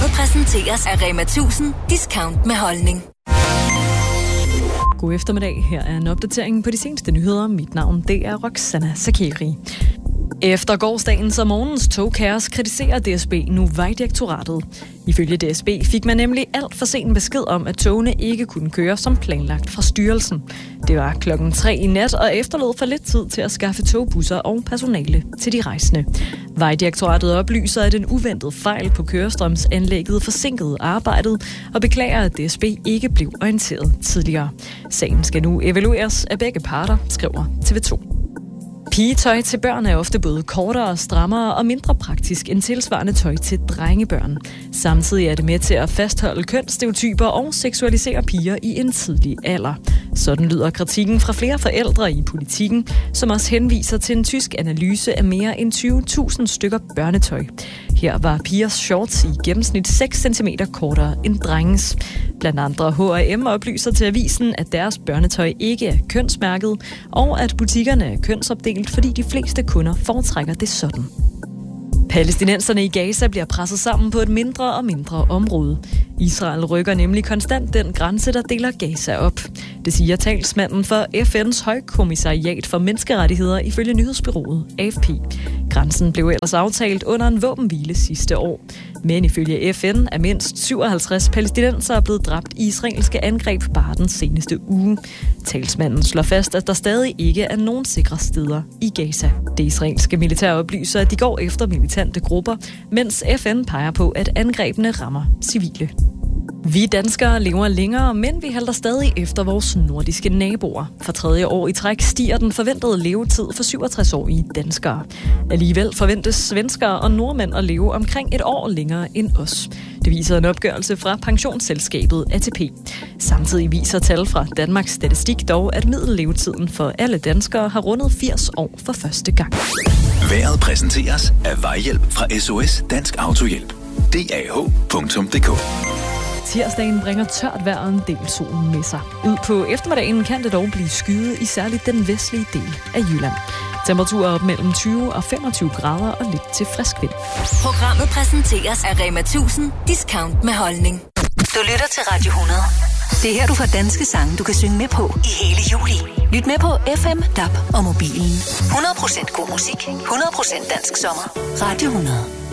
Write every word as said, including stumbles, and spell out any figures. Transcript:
Programmet præsenteres af Rema tusind. Discount med holdning. God eftermiddag. Her er en opdatering på de seneste nyheder. Mit navn det er Roxana Sakeri. Efter gårsdagens og morgens togkaos kritiserer D S B nu Vejdirektoratet. Ifølge D S B fik man nemlig alt for sent besked om, at togene ikke kunne køre som planlagt fra styrelsen. Det var klokken tre i nat og efterlod for lidt tid til at skaffe togbusser og personale til de rejsende. Vejdirektoratet oplyser, at en uventet fejl på kørestrømsanlægget forsinkede arbejdet og beklager, at D S B ikke blev orienteret tidligere. Sagen skal nu evalueres af begge parter, skriver T V to. Pigetøj til børn er ofte både kortere, strammere og mindre praktisk end tilsvarende tøj til drengebørn. Samtidig er det med til at fastholde kønsstereotyper og seksualisere piger i en tidlig alder. Sådan lyder kritikken fra flere forældre i Politikken, som også henviser til en tysk analyse af mere end tyve tusind stykker børnetøj. Her var pigers shorts i gennemsnit seks centimeter kortere end drenges. Blandt andre H og M oplyser til avisen, at deres børnetøj ikke er kønsmærket, og at butikkerne er kønsopdelt, fordi de fleste kunder foretrækker det sådan. Palæstinenserne i Gaza bliver presset sammen på et mindre og mindre område. Israel rykker nemlig konstant den grænse, der deler Gaza op. Det siger talsmanden for F N's højkommissariat for menneskerettigheder ifølge nyhedsbureauet A F P. Grænsen blev ellers aftalt under en våbenhvile sidste år. Men ifølge F N er mindst syvoghalvtreds palæstinensere blevet dræbt i israelske angreb bare den seneste uge. Talsmanden slår fast, at der stadig ikke er nogen sikre steder i Gaza. Det israelske militær oplyser, at de går efter militante grupper, mens F N peger på, at angrebene rammer civile. Vi danskere lever længere, men vi halter stadig efter vores nordiske naboer. For tredje år i træk stiger den forventede levetid for syvogtres-årige danskere. Alligevel forventes svenskere og nordmænd at leve omkring et år længere end os. Det viser en opgørelse fra pensionsselskabet A T P. Samtidig viser tal fra Danmarks Statistik dog, at middellevetiden for alle danskere har rundet firs år for første gang. Vejret præsenteres af Vejhjælp fra S O S Dansk Autohjælp. D A H punktum d k. Tirsdagen bringer tørt vejr og en del sol med sig. Ud på eftermiddagen kan det dog blive skyet i særligt den vestlige del af Jylland. Temperaturer op mellem tyve og femogtyve grader og lidt til frisk vind. Programmet præsenteres af Rema tusind. Discount med holdning. Du lytter til Radio hundrede. Det er her, du får danske sange, du kan synge med på i hele juli. Lyt med på F M, D A B og mobilen. hundrede procent god musik. hundrede procent dansk sommer. Radio hundrede.